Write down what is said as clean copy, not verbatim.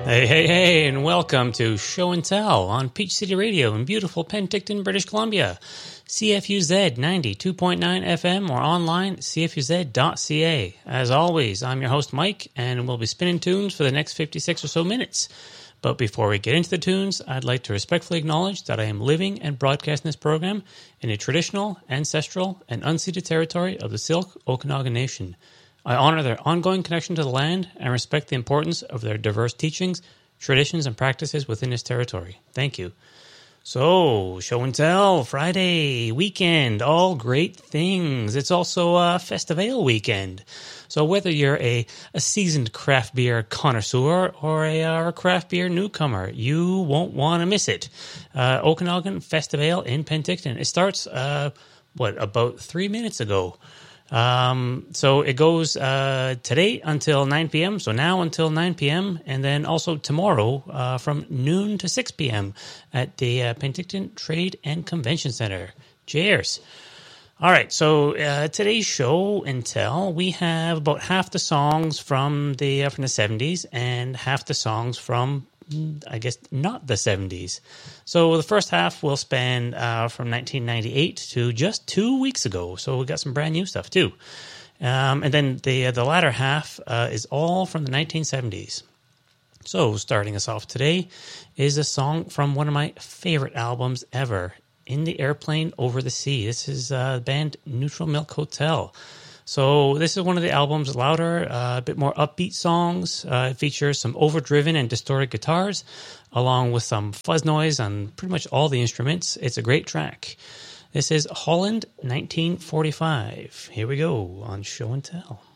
Hey, hey, hey, and welcome to Show and Tell on Peach City Radio in beautiful Penticton, British Columbia. CFUZ 92.9 FM or online at cfuz.ca. As always, I'm your host Mike, and we'll be spinning tunes for the next 56 or so minutes. But before we get into the tunes, I'd like to respectfully acknowledge that I am living and broadcasting this program in a traditional, ancestral, and unceded territory of the Syilx Okanagan Nation. I honor their ongoing connection to the land and respect the importance of their diverse teachings, traditions, and practices within this territory. Thank you. So, Show and Tell, Friday, weekend, all great things. It's also a Festival weekend. So whether you're a seasoned craft beer connoisseur or a craft beer newcomer, you won't want to miss it. Okanagan Festival in Penticton. It starts, about 3 minutes ago. So it goes today until 9 p.m., so now until 9 p.m., and then also tomorrow from noon to 6 p.m. at the Penticton Trade and Convention Center. Cheers. All right, so today's Show and Tell, we have about half the songs from the 70s and half the songs from, I guess, not the 70s. So the first half will span from 1998 to just 2 weeks ago. So we got some brand new stuff too. And then the latter half is all from the 1970s. So starting us off today is a song from one of my favorite albums ever, In the Airplane Over the Sea. This is the band Neutral Milk Hotel. So this is one of the album's louder, a bit more upbeat songs. It features some overdriven and distorted guitars, along with some fuzz noise on pretty much all the instruments. It's a great track. This is Holland 1945. Here we go on Show and Tell.